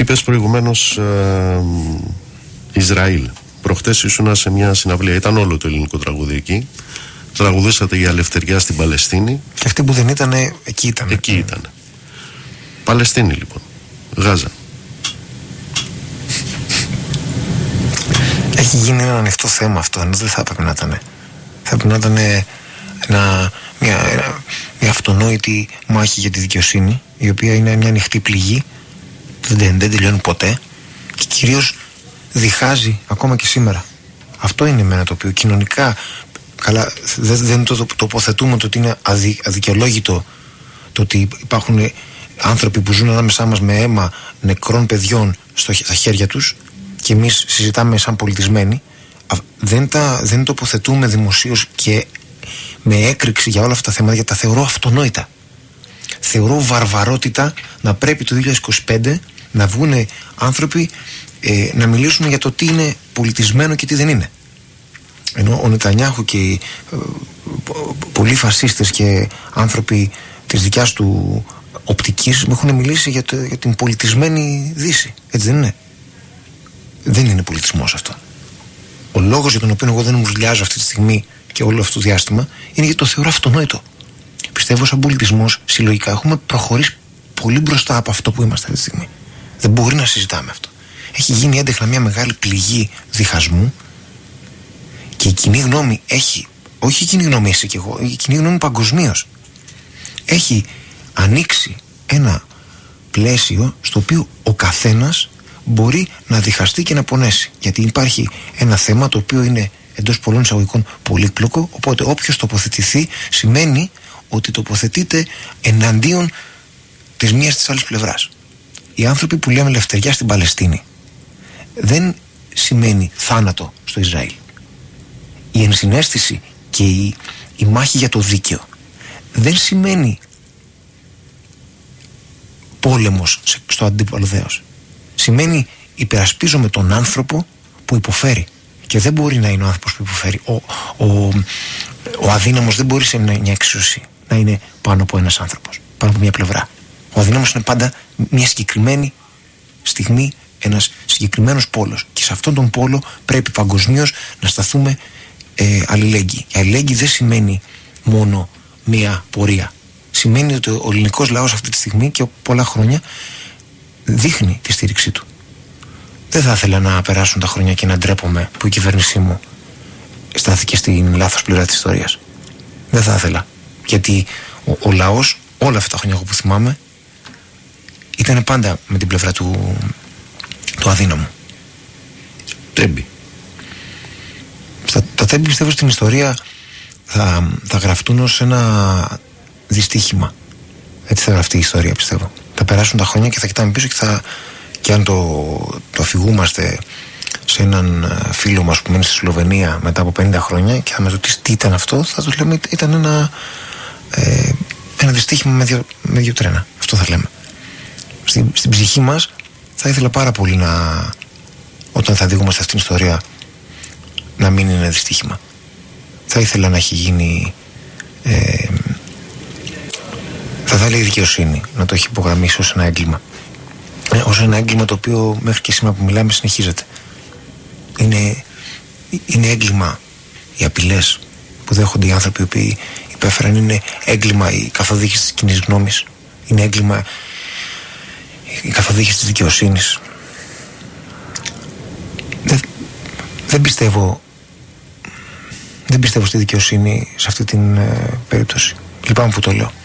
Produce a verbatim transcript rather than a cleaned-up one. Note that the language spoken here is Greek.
Είπες προηγουμένως ε, Ισραήλ. Προχτές ήσουνα σε μια συναυλία, ήταν όλο το ελληνικό τραγούδι εκεί. Τραγουδήσατε για ελευθεριά στην Παλαιστίνη. Και αυτοί που δεν ήταν, εκεί ήταν. Εκεί ήταν. Παλαιστίνη λοιπόν. Γάζα. Έχει γίνει ένα ανοιχτό θέμα αυτό, ενώ δεν θα έπρεπε να ήταν. Θα έπρεπε να ήταν ένα, μια, μια αυτονόητη μάχη για τη δικαιοσύνη, η οποία είναι μια ανοιχτή πληγή, δεν, δεν τελειώνει ποτέ και κυρίως διχάζει ακόμα και σήμερα. Αυτό είναι εμένα το οποίο κοινωνικά, καλά, δεν, δεν το τοποθετούμε το ότι είναι αδι, αδικαιολόγητο το ότι υπάρχουν άνθρωποι που ζουν ανάμεσά μας με αίμα νεκρών παιδιών στο, στα χέρια τους και εμείς συζητάμε σαν πολιτισμένοι. Δεν, τα, δεν τοποθετούμε δημοσίως και με έκρηξη για όλα αυτά τα θέματα, γιατί τα θεωρώ αυτονόητα. Θεωρώ βαρβαρότητα να πρέπει το δύο χιλιάδες είκοσι πέντε να βγουν άνθρωποι ε, να μιλήσουν για το τι είναι πολιτισμένο και τι δεν είναι. Ενώ ο Νετανιάχου και οι ε, πολλοί φασίστες και άνθρωποι της δικιάς του οπτικής μου έχουν μιλήσει για, το, για την πολιτισμένη Δύση. Έτσι δεν είναι? Δεν είναι πολιτισμός αυτό. Ο λόγος για τον οποίο εγώ δεν μουρλιάζω αυτή τη στιγμή και όλο αυτό το διάστημα είναι γιατί το θεωρώ αυτονόητο. Πιστεύω σαν πολιτισμός συλλογικά έχουμε προχωρήσει πολύ μπροστά από αυτό που είμαστε αυτή τη στιγμή. Δεν μπορεί να συζητάμε αυτό. Έχει γίνει έντεχνα μια μεγάλη πληγή διχασμού και η κοινή γνώμη έχει, όχι η κοινή γνώμη εσύ και εγώ, η κοινή γνώμη παγκοσμίως έχει ανοίξει ένα πλαίσιο στο οποίο ο καθένας μπορεί να διχαστεί και να πονέσει. Γιατί υπάρχει ένα θέμα το οποίο είναι εντός πολλών εισαγωγικών πολύπλοκο, οπότε όποιος τοποθετηθεί σημαίνει ότι τοποθετείται εναντίον της μίας της άλλης πλευράς. Οι άνθρωποι που λέμε ελευθεριά στην Παλαιστίνη δεν σημαίνει θάνατο στο Ισραήλ. Η ενσυναίσθηση και η, η μάχη για το δίκαιο δεν σημαίνει πόλεμος στο αντίπαλο δέος. Σημαίνει υπερασπίζομαι τον άνθρωπο που υποφέρει. Και δεν μπορεί να είναι ο άνθρωπος που υποφέρει. Ο, ο, ο αδύναμος δεν μπορεί σε μια εξουσία να είναι πάνω από ένας άνθρωπος, πάνω από μια πλευρά. Ο αδύναμος είναι πάντα μια συγκεκριμένη στιγμή, ένας συγκεκριμένος πόλος. Και σε αυτόν τον πόλο πρέπει παγκοσμίως να σταθούμε ε, αλληλέγγυοι. Η αλληλέγγυη δεν σημαίνει μόνο μια πορεία. Σημαίνει ότι ο ελληνικός λαός αυτή τη στιγμή και πολλά χρόνια δείχνει τη στήριξή του. Δεν θα ήθελα να περάσουν τα χρόνια και να ντρέπομαι που η κυβέρνησή μου στάθηκε στην λάθος πλευρά της ιστορίας. Δεν θα ήθελα. Γιατί ο, ο λαός όλα αυτά τα χρόνια που θυμάμαι ήταν πάντα με την πλευρά του, του αδύναμου. Τέμπη. Στα, τα τέμπη πιστεύω στην ιστορία θα, θα γραφτούν ως ένα δυστύχημα. Έτσι θα γραφτεί η ιστορία, πιστεύω. Θα περάσουν τα χρόνια και θα κοιτάμε πίσω και θα... Και αν το, το αφηγούμαστε σε έναν φίλο μας που μένει στη Σλοβενία μετά από πενήντα χρόνια και θα μας ρωτήσει τι ήταν αυτό, θα του λέμε ήταν ένα, ε, ένα δυστύχημα με δύο, με δύο τρένα. Αυτό θα λέμε. Στην, στην ψυχή μας θα ήθελα πάρα πολύ να, όταν θα διηγούμαστε αυτήν την ιστορία, να μην είναι δυστύχημα. Θα ήθελα να έχει γίνει ε, θα θέλει η δικαιοσύνη να το έχει υπογραμμίσει ως ένα έγκλημα. Ως ένα έγκλημα το οποίο μέχρι και σήμερα που μιλάμε συνεχίζεται. Είναι, είναι έγκλημα οι απειλές που δέχονται οι άνθρωποι οι οποίοι υπέφεραν. Είναι έγκλημα η καθοδήγηση της κοινής γνώμης. Είναι έγκλημα η καθοδήγηση της δικαιοσύνης. Δεν, δεν πιστεύω δεν πιστεύω στη δικαιοσύνη σε αυτή την ε, περίπτωση. Λυπάμαι που το λέω.